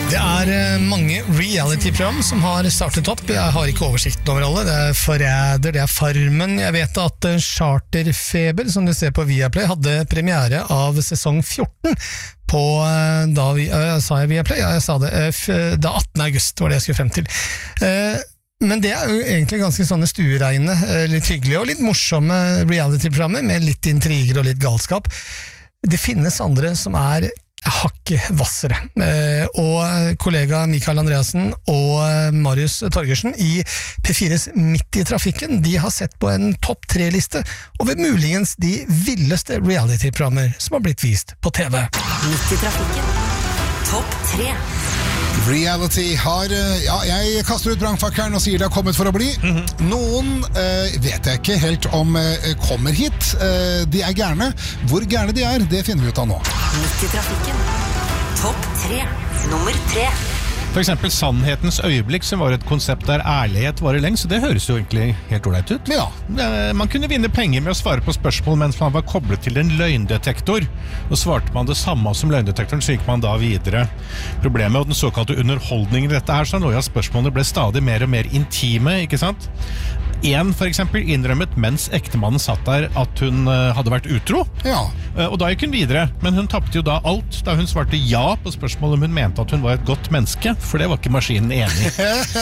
Det mange reality-program som har startet opp. Jeg har ikke oversikten over alle. Det Forræder, det Farmen. Jeg vet at Charterfeber, som du ser på Viaplay, hadde premiere av sesong 14 på, sa jeg Viaplay? Ja, jeg sa det. Da 18. august var det jeg skulle frem til. Men det jo egentlig ganske sånne stuereine, litt hyggelige og litt morsomme reality-programmer med litt intriger og litt galskap. Det finnes andre som hakket vassere. Og kollega Mikael Andreasen og Marius Torgersen i P4s Midt i trafikken, de har sett på en topp 3-liste over muligens de villeste reality-programmer som har blitt vist på TV. Midt i trafikken. Topp 3. Reality har, jeg kaster ut brannfakkelen og sier det har kommet for å bli. Noen vet jeg ikke helt om kommer hit. De gærne. Hvor gærne de det finner vi ut av nå. Midt i trafikken. Topp 3. Nummer 3. For eksempel Sannhetens øyeblikk, som var et konsept der ærlighet varer lengst, så det høres jo egentlig helt ordentlig ut. Ja. Man kunne vinne penger med å svare på spørsmål mens man var koblet til en løgndetektor. Og svarte man det samme som løgndetektoren, så gikk man da videre. Problemet og den såkalte underholdningen i dette her, så nå ja, spørsmålene ble stadig mer og mer intime, ikke sant? En for eksempel innrømmet mens ektemannen satt der at hun hadde vært utro. Ja. Og da gikk hun videre, men hun tappte jo da alt da hun svarte ja på spørsmålet om hun mente at hun var et godt menneske, for det var ikke maskinen enig i.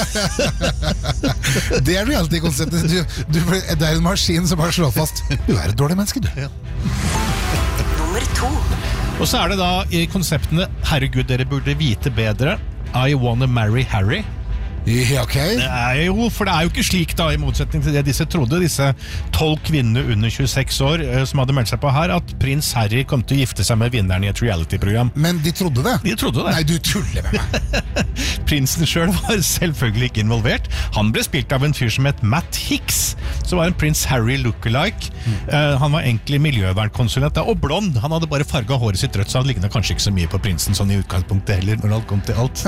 Det reality-konseptet. Det en maskin som bare slår fast du et dårlig menneske, du. Ja. Nummer 2. Og så det da i konseptene herregud, dere burde vite bedre. I wanna marry Harry. Ja, ok. For det jo ikke slik da, i motsetning til det disse trodde, disse 12 kvinner under 26 år som hadde meldt seg på her, at prins Harry kom til å gifte seg med vinneren i et reality-program. Men de trodde det? De trodde det. Nei, du tuller med meg. Prinsen selv var selvfølgelig ikke involvert. Han ble spilt av en fyr som het Matt Hicks, som var en prins Harry lookalike. Han var egentlig miljøvernkonsulent, og blond. Han hadde bare farget håret sitt rødt, så han lignet kanskje ikke så mye på prinsen sånn i utgangspunktet heller, når alt kom til alt.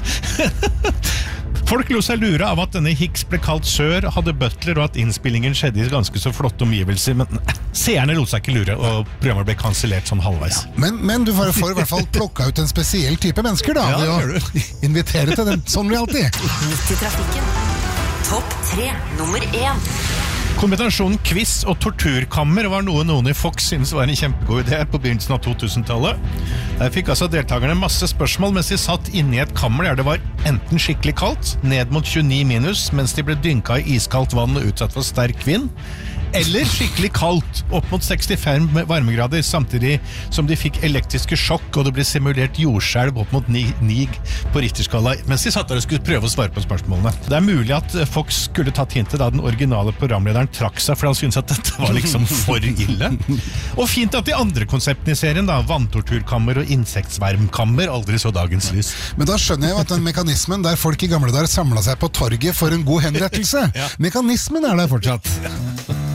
Folk lo seg lure av at denne Hicks ble kalt sør, hadde butler, og at innspillingen skjedde i ganske så flotte omgivelser, men seerne lo seg ikke lure, og programmet ble kansellert sånn halvveis. Ja, men du får i hvert fall plukka ut en spesiell type mennesker da, ja, ved å invitere til den, sånn reality. Midt i trafikken. Topp 3. Nummer 1. Kombinasjonen quiz og torturkammer var noen i Fox synes var en kjempegod idé på begynnelsen av 2000-tallet. Der fikk altså deltakerne masse spørsmål mens de satt inne i et kammer der det var enten skikkelig kaldt, ned mot 29 minus, mens de ble dynka i iskaldt vann og utsatt for sterk vind, eller skikkelig kaldt, opp mot 65 varmegrader, samtidig som de fikk elektriske sjokk, og det ble simulert jordskjelv opp mot 9 på Richterskala, mens de satt der og skulle prøve å svare på spørsmålene. Det mulig at Fox skulle tatt hintet da den originale programlederen trakk seg, for han syntes at dette var liksom for ille. Og fint at de andre konseptene i serien, da, vanntorturkammer og insektsvermkammer, aldri så dagens lys. Men da skjønner jeg jo at den mekanismen der folk i gamle dager samlet seg på torget for en god henrettelse, mekanismen der fortsatt.